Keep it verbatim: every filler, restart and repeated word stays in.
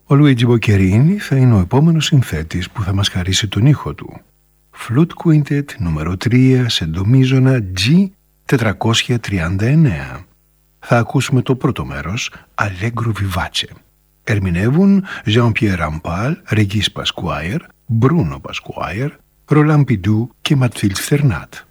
Ο Λουίτζι Μποκερίνι θα είναι ο επόμενος συνθέτης που θα μας χαρίσει τον ήχο του. Flute Quintet νούμερο τρία σε ντομίζωνα τζι τετρακόσια τριάντα εννέα. Θα ακούσουμε το πρώτο μέρος, Allegro Vivace. Ερμηνεύουν Jean-Pierre Rampal, Régis Pasquire, Bruno Pasquire, Roland Pidou και Mathilde Fernat.